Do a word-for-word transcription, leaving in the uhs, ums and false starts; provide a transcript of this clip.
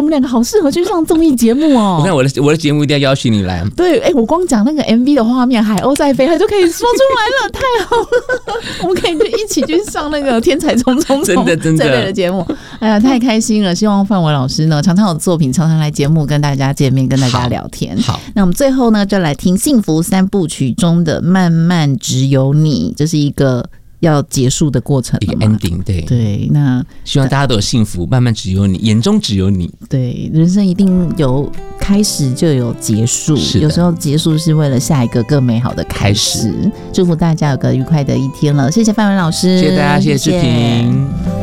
们两个好适合去上综艺节目哦。 我看我的我的节目一定要邀请你来。 对，哎、欸，我光讲那个 M V 的画面，海鸥在飞，它就可以说出来了，太好了！我们可以就一起去上那个《天才冲冲冲》 真的真的这类的节目。哎呀，太开心了！希望范伟老师呢，常常有作品，常常来节目跟大家见面，跟大家聊天。 好，好那我们最后呢，就来听《幸福三部曲》中的《慢慢只有你》，这是一个要结束的过程了嘛， 一个 ending， 对对。那希望大家都有幸福，慢慢只有你，眼中只有你。 对，人生一定有开始就有结束，有时候结束是为了下一个更美好的开始。祝福大家有个愉快的一天了，谢谢范文老师， 谢谢大家，谢谢志平。